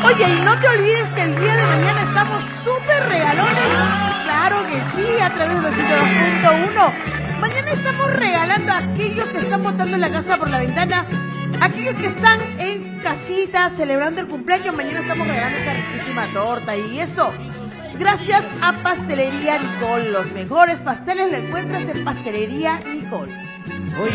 Oye, y no te olvides que el día de mañana estamos súper regalones. Claro que sí, a través de 202.1. Mañana estamos regalando a aquellos que están botando la casa por la ventana, aquellos que están en casita celebrando el cumpleaños. Mañana estamos regalando esa riquísima torta y eso. Gracias a Pastelería Nicole. Los mejores pasteles los encuentras en Pastelería Nicole.